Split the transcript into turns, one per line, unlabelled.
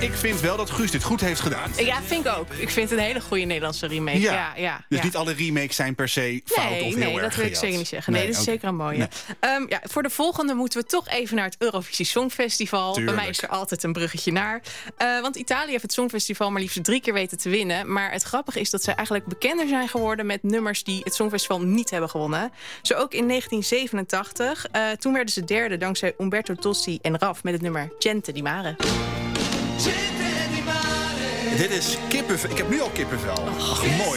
ik vind wel dat Guus dit goed heeft gedaan.
Ja, vind ik ook. Ik vind het een hele goede Nederlandse remake. Ja.
Dus niet alle remakes zijn per se fout of heel erg
Nee, dat wil ik zeker niet zeggen. Nee, dit is zeker een mooie. Nee. Voor de volgende moeten we toch even naar het Eurovisie Songfestival.
Tuurlijk.
Bij mij is er altijd een bruggetje naar. Want Italië heeft het Songfestival maar liefst 3 keer weten te winnen. Maar het grappige is dat zij eigenlijk bekender zijn geworden met nummers die het Songfestival niet hebben gewonnen. Zo ook in 1987. Toen werden ze derde dankzij Umberto Tozzi en Raf met het nummer Gente di Mare.
Dit is kippenvel. Ik heb nu al kippenvel. Ach, mooi.